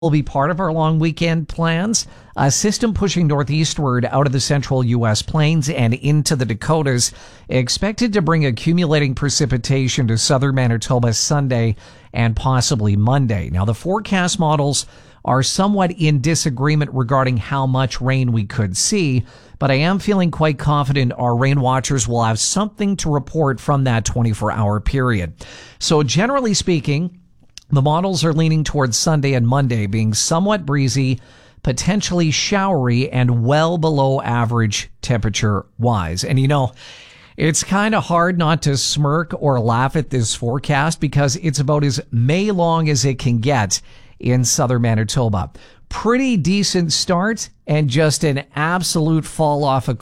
will be part of our long weekend plans. A system pushing northeastward out of the central U.S. plains and into the Dakotas, expected to bring accumulating precipitation to southern Manitoba Sunday and possibly Monday. Now, the forecast models are somewhat in disagreement regarding how much rain we could see, but I am feeling quite confident our rain watchers will have something to report from that 24-hour period. So generally speaking, the models are leaning towards Sunday and Monday being somewhat breezy, potentially showery, and well below average temperature-wise. And it's kind of hard not to smirk or laugh at this forecast because it's about as May-long as it can get in southern Manitoba. Pretty decent start and just an absolute fall off a